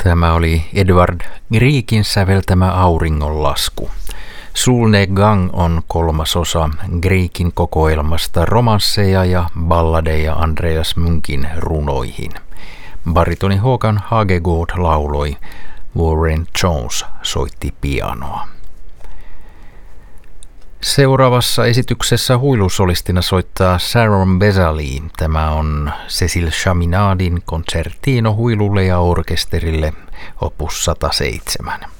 Tämä oli Edvard Griekin säveltämä Auringonlasku. Solnedgang Gang on kolmas osa Griekin kokoelmasta romansseja ja balladeja Andreas Munkin runoihin. Baritoni Håkan Hagegård lauloi, Warren Jones soitti pianoa. Seuraavassa esityksessä huilusolistina soittaa Sharon Bezali. Tämä on Cecil Chaminadin Concertino huilulle ja orkesterille opus 107.